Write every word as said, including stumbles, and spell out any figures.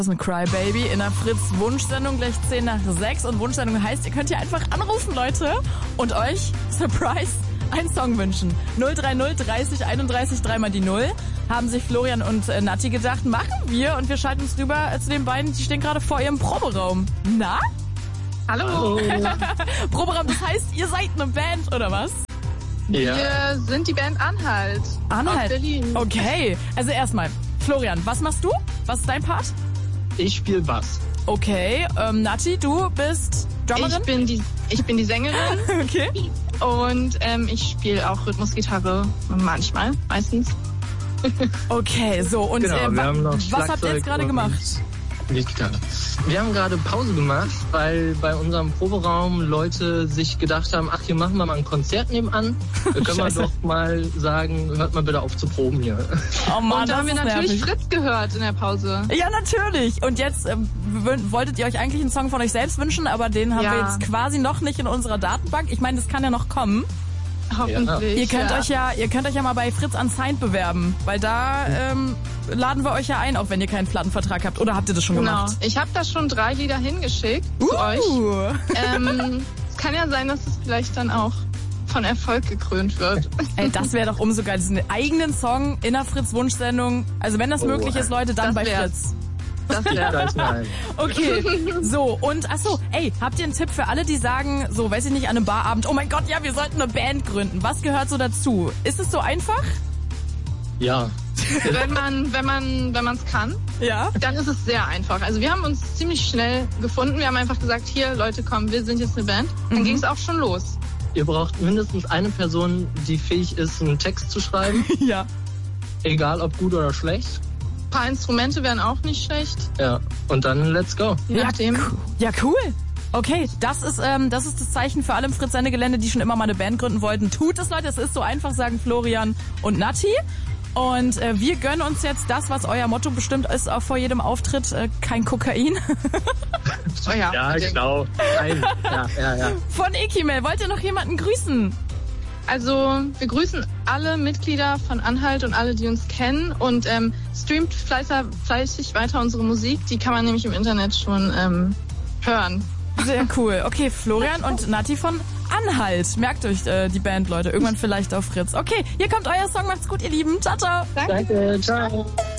Das ist ein Crybaby in der Fritz-Wunschsendung, gleich zehn nach sechs. Und Wunschsendung heißt, ihr könnt hier einfach anrufen, Leute, und euch, Surprise, einen Song wünschen. null drei null dreißig einunddreißig dreimal die Null. Haben sich Florian und äh, Nati gedacht, machen wir. Und wir schalten uns rüber äh, zu den beiden, die stehen gerade vor ihrem Proberaum. Na? Hallo. Proberaum, das heißt, ihr seid eine Band, oder was? Ja. Wir sind die Band Anhalt. Anhalt? Aus Berlin. Okay, also erstmal, Florian, was machst du? Was ist dein Part? Ich spiele Bass. Okay, ähm, Nati, du bist Drummerin? Ich bin die, ich bin die Sängerin. Okay. Und ähm, ich spiele auch Rhythmusgitarre manchmal, meistens. Okay, so, und genau, äh, wir haben noch was habt ihr jetzt gerade gemacht? Gitarre. Wir haben gerade Pause gemacht, weil bei unserem Proberaum Leute sich gedacht haben, ach, hier machen wir mal ein Konzert nebenan. Da können wir doch mal sagen, hört mal bitte auf zu proben hier. Oh Mann, und da haben wir natürlich nervig. Fritz gehört in der Pause. Ja, natürlich. Und jetzt ähm, wolltet ihr euch eigentlich einen Song von euch selbst wünschen, aber den haben ja. wir jetzt quasi noch nicht in unserer Datenbank. Ich meine, das kann ja noch kommen. Hoffentlich. Ihr könnt ja. euch ja, ihr könnt euch ja mal bei Fritz Unsigned bewerben, weil da ähm, laden wir euch ja ein, auch wenn ihr keinen Plattenvertrag habt. Oder habt ihr das schon genau. gemacht? Ich habe da schon drei Lieder hingeschickt uh. zu euch. Ähm, es kann ja sein, dass es vielleicht dann auch von Erfolg gekrönt wird. Ey, das wäre doch umso geil. Das ist einen eigenen Song in der Fritz-Wunschsendung. Also wenn das oh. möglich ist, Leute, dann das bei wär's. Fritz. Das wäre Okay, so, und achso, ey, habt ihr einen Tipp für alle, die sagen, so, weiß ich nicht, an einem Barabend, oh mein Gott, ja, wir sollten eine Band gründen. Was gehört so dazu? Ist es so einfach? Ja. Wenn man, wenn man, wenn man es kann, ja, dann ist es sehr einfach. Also wir haben uns ziemlich schnell gefunden. Wir haben einfach gesagt, hier, Leute, komm, wir sind jetzt eine Band. Dann mhm. ging es auch schon los. Ihr braucht mindestens eine Person, die fähig ist, einen Text zu schreiben. Ja. Egal, ob gut oder schlecht. Ein paar Instrumente wären auch nicht schlecht. Ja, und dann let's go. Ja, ja, cool. Okay, das ist ähm, das ist das Zeichen für alle im Fritz-Sende-Gelände, die schon immer mal eine Band gründen wollten. Tut es, Leute, es ist so einfach, sagen Florian und Nati. Und äh, wir gönnen uns jetzt das, was euer Motto bestimmt ist, auch vor jedem Auftritt, äh, kein Kokain. Oh ja, ja genau. Nein. Ja, ja, ja. Von Ekimel, wollt ihr noch jemanden grüßen? Also wir grüßen alle Mitglieder von Anhalt und alle, die uns kennen, und ähm, streamt fleißig, fleißig weiter unsere Musik. Die kann man nämlich im Internet schon ähm, hören. Sehr cool. Okay, Florian und Nati von Anhalt. Merkt euch äh, die Band, Leute. Irgendwann vielleicht auf Fritz. Okay, hier kommt euer Song. Macht's gut, ihr Lieben. Ciao, ciao. Danke. Danke, ciao.